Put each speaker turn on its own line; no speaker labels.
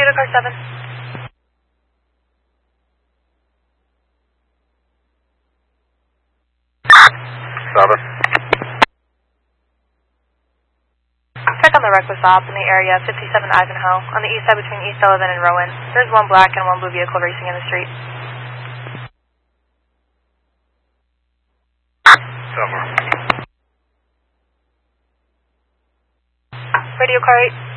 Radio car 7.
7.
Check on the reckless stop in the area, 57 Ivanhoe, on the east side between East Sullivan and Rowan. There's one black and one blue vehicle racing in the street.
Summer.
Radio car 8.